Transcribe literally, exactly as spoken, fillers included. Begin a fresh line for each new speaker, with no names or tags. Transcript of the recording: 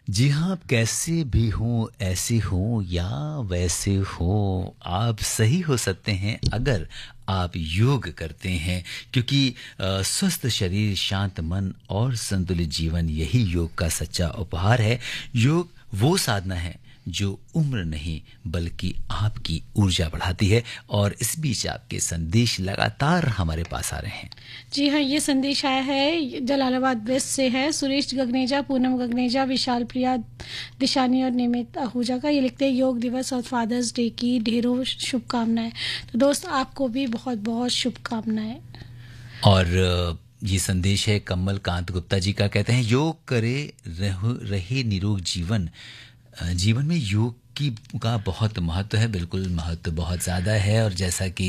जी हाँ, आप कैसे भी हों, ऐसे हों या वैसे हों, आप सही हो सकते हैं अगर आप योग करते हैं क्योंकि अ, स्वस्थ शरीर, शांत मन और संतुलित जीवन यही योग का सच्चा उपहार है। योग वो साधना है जो उम्र नहीं बल्कि आपकी ऊर्जा बढ़ाती है और इस बीच आपके संदेश लगातार हमारे पास आ रहे हैं।
जी हाँ, ये संदेश आया है जलालाबाद वेस्ट से है। सुरेश गगनेजा, पूनम गगनेजा, विशाल प्रिया, दिशानी और निमित आहूजा का। ये लिखते हैं योग दिवस और फादर्स डे की ढेरों शुभकामनाएं। तो दोस्त आपको भी बहुत बहुत शुभकामनाएं।
और अ, ये संदेश है कमल कांत गुप्ता जी का, कहते हैं योग करे रहो रहे निरोग जीवन। अ, जीवन में योग की का बहुत महत्व है, बिल्कुल महत्व बहुत ज़्यादा है और जैसा कि